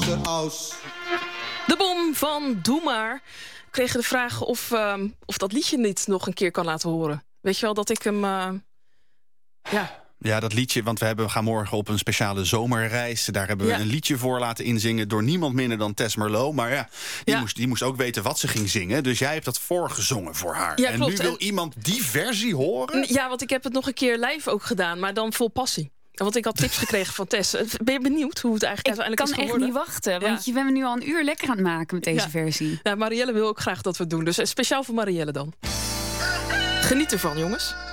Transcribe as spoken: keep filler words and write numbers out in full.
lekker aus. De bom van Doe Maar. We kregen de vraag of, uh, of dat liedje niet nog een keer kan laten horen. Weet je wel dat ik hem... Uh, ja... Ja, dat liedje, want we, hebben, we gaan morgen op een speciale zomerreis. Daar hebben we ja. een liedje voor laten inzingen door niemand minder dan Tess Merlot. Maar ja, die, ja. Moest, die moest ook weten wat ze ging zingen. Dus jij hebt dat voorgezongen voor haar. Ja, en klopt. nu wil en... iemand die versie horen? Ja, want ik heb het nog een keer live ook gedaan, maar dan vol passie. Want ik had tips gekregen van Tess. Ben je benieuwd hoe het eigenlijk ik uiteindelijk is geworden? Ik kan echt niet wachten, want ja. je bent nu al een uur lekker aan het maken met deze ja. versie. Ja, Marielle wil ook graag dat we het doen, dus speciaal voor Marielle dan. Geniet ervan, jongens.